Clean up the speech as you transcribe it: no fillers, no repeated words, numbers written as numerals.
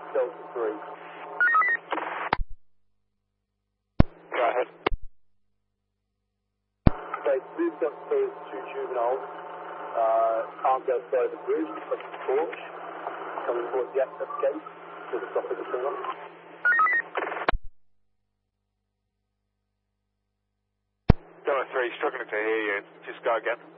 Delta 3. Go ahead. Okay, moved upstairs to juveniles. Can't go outside the bridge, across the porch. Coming towards the access gate. To the top of the signal. Delta 3, struggling to hear you. Just go again.